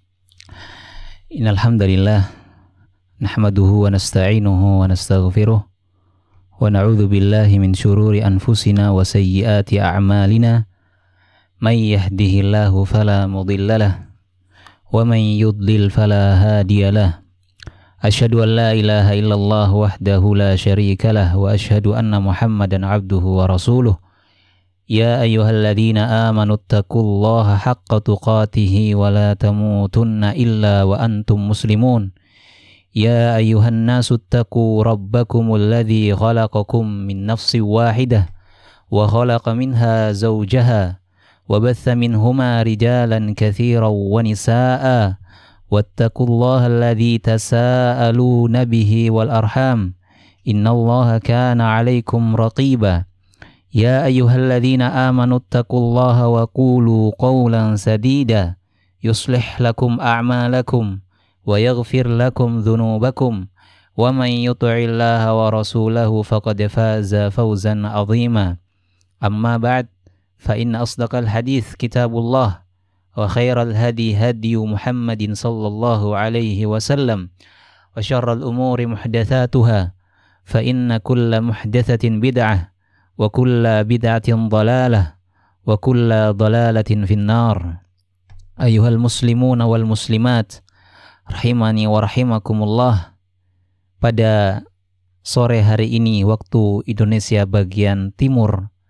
Innal hamdalillah nahmaduhu wa nasta'inuhu wa nastaghfiruh wa na'udzu billahi min syururi anfusina wa sayyiati a'malina may yahdihillahu fala mudhillalah wa may yudlil fala hadiyalah. Asyhadu an la ilaha illallah wahdahu la syarikalah wa asyhadu anna Muhammadan abduhu wa rasuluh. Ya ayyuhalladzina amanu taqullaha haqqa tuqatih wa la tamutunna illa wa antum muslimun. Ya ayyuhan nasu taqu rabbakumul ladzi khalaqakum min nafsin wahidah wa khalaqa minha zawjaha wa batha minhuma rijalan katsiran wa nisaa'a wattaqullaha alladzi tasaaluna bihi wal arham innallaha kana 'alaikum raqiba. Ya ayyuhalladzina amanu taqullaha wa qulu qawlan sadida yuslih lakum a'malakum wa yaghfir lakum dhunubakum wa man yuti'illaha wa rasulahu faqad faza fawzan 'azima. Amma ba'd, fa inna asdaqal hadits kitabullah wa khairal hadi hadi Muhammadin sallallahu alaihi wasallam wa syarral umuri muhdatsatuha fa inna kulla muhdatsatin bid'ah wa kulla bid'atin dhalalah wa kulla dhalalatin finnar. Ayyuhal muslimuna wal muslimat rahimani wa rahimakumullah. Pada sore hari ini waktu Indonesia bagian timur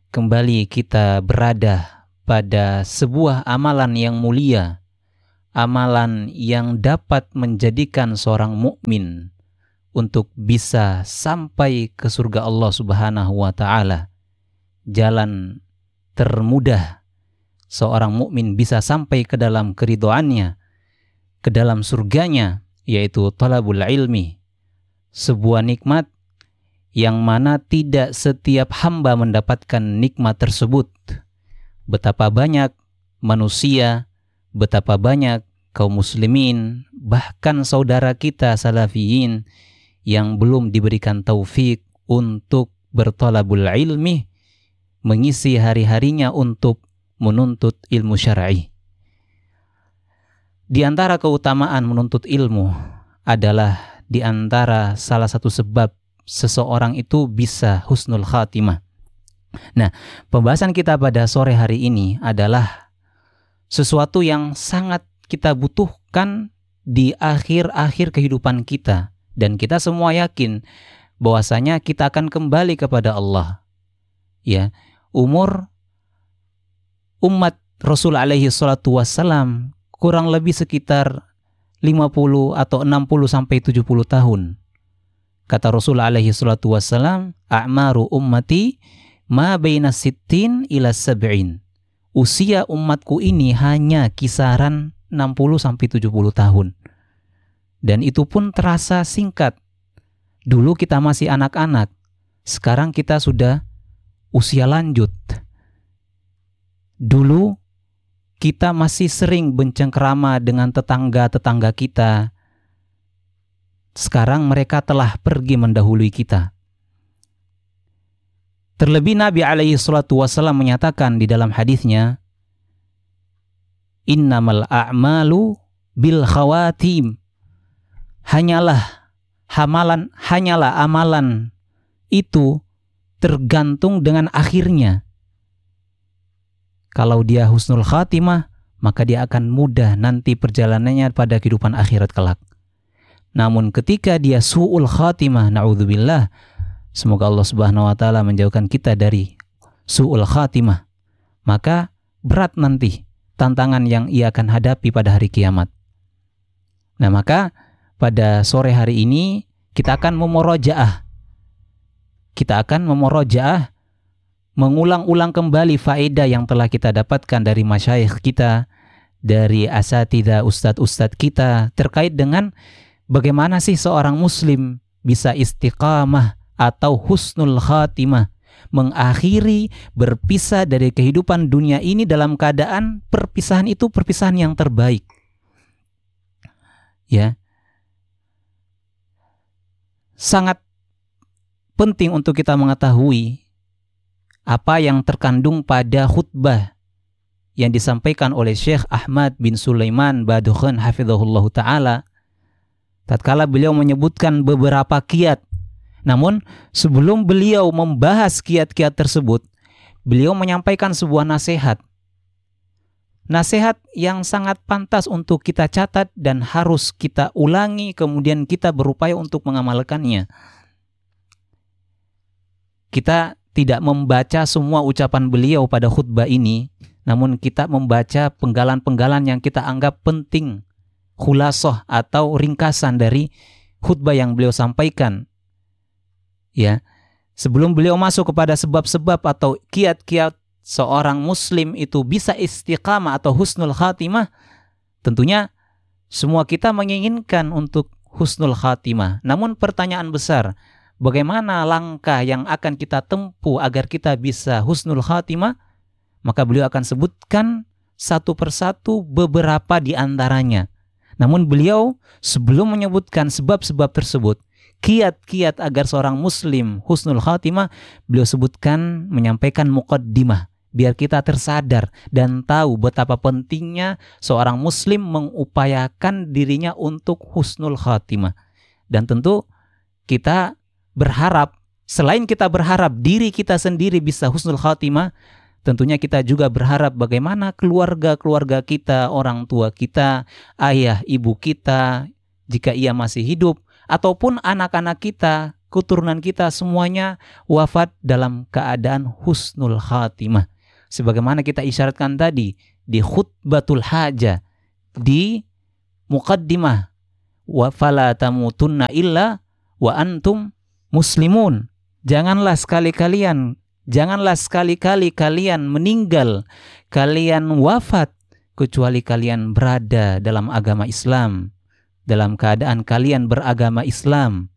kembali kita berada pada sebuah amalan yang mulia, amalan yang dapat menjadikan seorang mukmin untuk bisa sampai ke surga Allah Subhanahu wa taala. Jalan termudah seorang mukmin bisa sampai ke dalam keridhoannya, ke dalam surganya, yaitu talabul ilmi. Sebuah nikmat yang mana tidak setiap hamba mendapatkan nikmat tersebut. Betapa banyak manusia, betapa banyak kaum muslimin, bahkan saudara kita salafiyin yang belum diberikan taufik untuk bertalabul ilmi, mengisi hari-harinya untuk menuntut ilmu syar'i. Di antara keutamaan menuntut ilmu adalah di antara salah satu sebab seseorang itu bisa husnul khatimah. Nah, pembahasan kita pada sore hari ini adalah sesuatu yang sangat kita butuhkan di akhir-akhir kehidupan kita. Dan kita semua yakin bahwasanya kita akan kembali kepada Allah. Ya, umur umat Rasul alaihi salatu wassalam kurang lebih sekitar lima puluh atau enam puluh sampai tujuh puluh tahun. Kata Rasul alaihi salatu wassalam, "A'maru ummati ma baina sittin ila sab'in." Usia umatku ini hanya kisaran enam puluh sampai tujuh puluh tahun. Dan itu pun terasa singkat. Dulu kita masih anak-anak, sekarang kita sudah usia lanjut. Dulu kita masih sering bercengkrama dengan tetangga-tetangga kita. Sekarang mereka telah pergi mendahului kita. Terlebih Nabi alaihi salatu wassalam menyatakan di dalam hadisnya, "Innamal a'malu bil khawatim." Hanyalah amalan, hanyalah amalan itu tergantung dengan akhirnya. Kalau dia husnul khatimah, maka dia akan mudah nanti perjalanannya pada kehidupan akhirat kelak. Namun ketika dia su'ul khatimah, na'udzubillah, semoga Allah Subhanahu wa taala menjauhkan kita dari su'ul khatimah, maka berat nanti tantangan yang ia akan hadapi pada hari kiamat. Nah, maka pada sore hari ini kita akan memurajaah. Kita akan memurajaah, mengulang-ulang kembali faedah yang telah kita dapatkan dari masyayikh kita, dari asatidzah ustadz-ustadz kita terkait dengan bagaimana sih seorang muslim bisa istiqamah atau husnul khatimah, mengakhiri, berpisah dari kehidupan dunia ini dalam keadaan perpisahan itu perpisahan yang terbaik. Ya. Sangat penting untuk kita mengetahui apa yang terkandung pada khutbah yang disampaikan oleh Syekh Ahmad bin Sulaiman Badukhan hafizahullah ta'ala tatkala beliau menyebutkan beberapa kiat. Namun sebelum beliau membahas kiat-kiat tersebut, beliau menyampaikan sebuah nasihat. Nasihat yang sangat pantas untuk kita catat dan harus kita ulangi, kemudian kita berupaya untuk mengamalkannya. Kita tidak membaca semua ucapan beliau pada khutbah ini, namun kita membaca penggalan-penggalan yang kita anggap penting, khulasah atau ringkasan dari khutbah yang beliau sampaikan. Ya, sebelum beliau masuk kepada sebab-sebab atau kiat-kiat seorang muslim itu bisa istiqamah atau husnul khatimah, tentunya semua kita menginginkan untuk husnul khatimah. Namun pertanyaan besar, bagaimana langkah yang akan kita tempuh agar kita bisa husnul khatimah? Maka beliau akan sebutkan satu persatu beberapa di antaranya. Namun beliau sebelum menyebutkan sebab-sebab tersebut, kiat-kiat agar seorang muslim husnul khatimah, beliau sebutkan, menyampaikan muqaddimah, biar kita tersadar dan tahu betapa pentingnya seorang muslim mengupayakan dirinya untuk husnul khatimah. Dan tentu kita berharap, selain kita berharap diri kita sendiri bisa husnul khatimah, tentunya kita juga berharap bagaimana keluarga-keluarga kita, orang tua kita, ayah, ibu kita, jika ia masih hidup, ataupun anak-anak kita, keturunan kita semuanya wafat dalam keadaan husnul khatimah. Sebagaimana kita isyaratkan tadi di khutbatul hajah, di muqaddimah, wa fala tamutunna illa wa antum muslimun. Janganlah sekali-kalian, janganlah sekali-kali kalian meninggal, kalian wafat kecuali kalian berada dalam agama Islam, dalam keadaan kalian beragama Islam.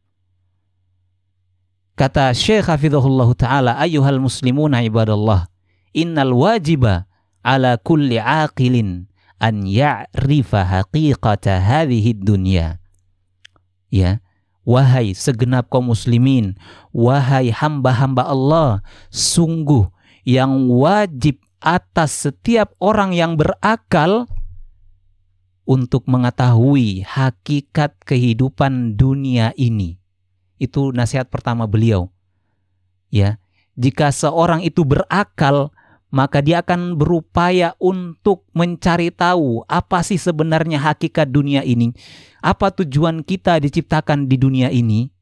Kata Syekh Hafizahullah Ta'ala, ayyuhal muslimuna ibadallah, innal wajiba ala kulli aqilin an ya'rifa haqiqata hadhihi dunya. Ya, wahai segenap kaum muslimin, wahai hamba-hamba Allah, sungguh yang wajib atas setiap orang yang berakal untuk mengetahui hakikat kehidupan dunia ini. Itu nasihat pertama beliau. Ya, jika seorang itu berakal, maka dia akan berupaya untuk mencari tahu apa sih sebenarnya hakikat dunia ini, apa tujuan kita diciptakan di dunia ini.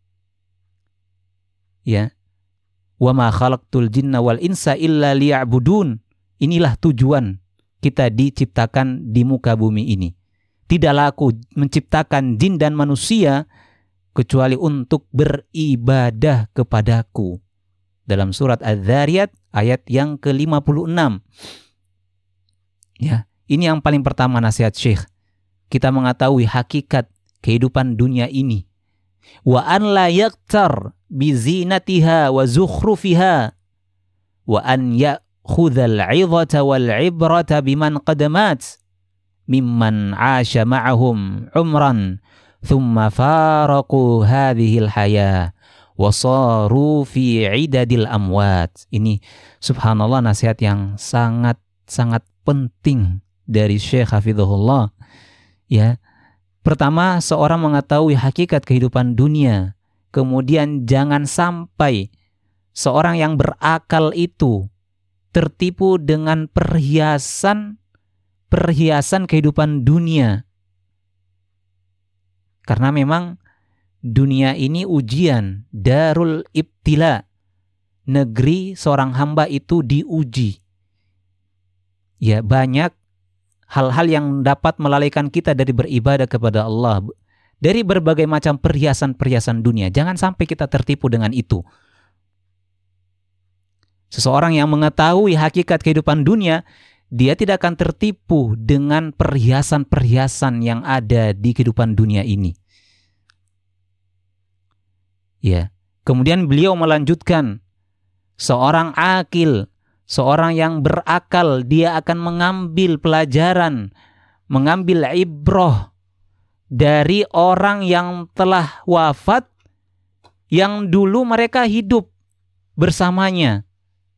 Ya. Wa ma khalaqtul jinna wal insa illa liya'budun. Inilah tujuan kita diciptakan di muka bumi ini. Tidaklah aku menciptakan jin dan manusia kecuali untuk beribadah kepadaku. Dalam surat Az-Zariyat ayat yang ke lima puluh enam. Ya, ini yang paling pertama nasihat Syekh. Kita mengetahui hakikat kehidupan dunia ini. Wa an la yaktar bizinatiha wa zukhrufiha wa an ya'khudhal 'idhata wal 'ibrata biman qadamat mimman 'asha ma'ahum 'umran thumma faraqu hadhil haya wa saru fi 'idadil amwat. Ini subhanallah nasihat yang sangat sangat penting dari Syekh Hafizahullah. Ya, pertama, seorang mengetahui hakikat kehidupan dunia. Kemudian jangan sampai seorang yang berakal itu tertipu dengan perhiasan perhiasan kehidupan dunia. Karena memang dunia ini ujian, darul ibtila. Negeri seorang hamba itu diuji. Ya, banyak hal-hal yang dapat melalaikan kita dari beribadah kepada Allah, dari berbagai macam perhiasan-perhiasan dunia. Jangan sampai kita tertipu dengan itu. Seseorang yang mengetahui hakikat kehidupan dunia, dia tidak akan tertipu dengan perhiasan-perhiasan yang ada di kehidupan dunia ini. Ya. Kemudian beliau melanjutkan, seorang akil, seorang yang berakal, dia akan mengambil pelajaran, mengambil ibrah dari orang yang telah wafat, yang dulu mereka hidup bersamanya.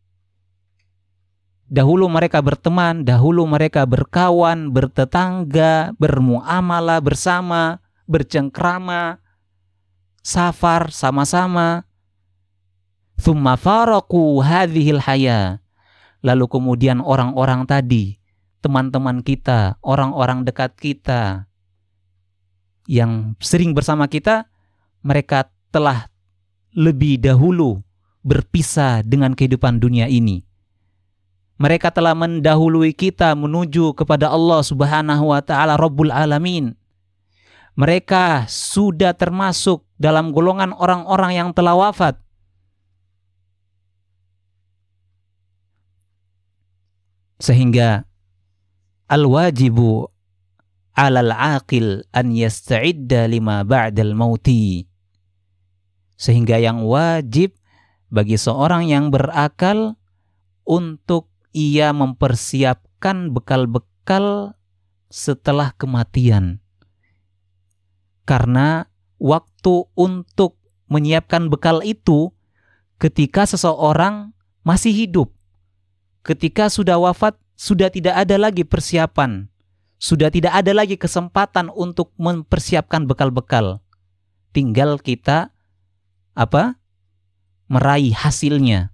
Dahulu mereka berteman, dahulu mereka berkawan, bertetangga, bermuamalah bersama, bercengkrama, safar sama-sama. Thumma faraqu hadhil haya. Lalu kemudian orang-orang tadi, teman-teman kita, orang-orang dekat kita yang sering bersama kita, mereka telah lebih dahulu berpisah dengan kehidupan dunia ini. Mereka telah mendahului kita menuju kepada Allah Subhanahu wa Ta'ala Rabbul Alamin. Mereka sudah termasuk dalam golongan orang-orang yang telah wafat. Sehingga al-wajibu alal aqil an yasta'idda lima ba'dal mauti. Sehingga yang wajib bagi seorang yang berakal untuk ia mempersiapkan bekal-bekal setelah kematian. Karena waktu untuk menyiapkan bekal itu ketika seseorang masih hidup. Ketika sudah wafat, sudah tidak ada lagi persiapan. Sudah tidak ada lagi kesempatan untuk mempersiapkan bekal-bekal. Tinggal kita apa? Meraih hasilnya.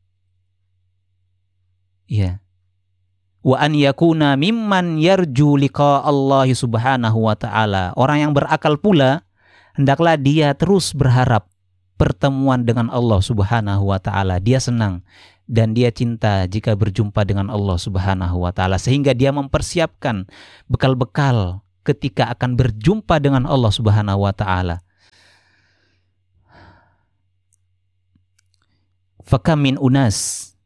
Ya. Wa an yakuna mimman yarju liqa Allah Subhanahu wa Ta'ala. Orang yang berakal pula hendaklah dia terus berharap pertemuan dengan Allah Subhanahu wa taala. Dia senang dan dia cinta jika berjumpa dengan Allah Subhanahu wa taala, sehingga dia mempersiapkan bekal-bekal ketika akan berjumpa dengan Allah Subhanahu wa taala. Fakam min unas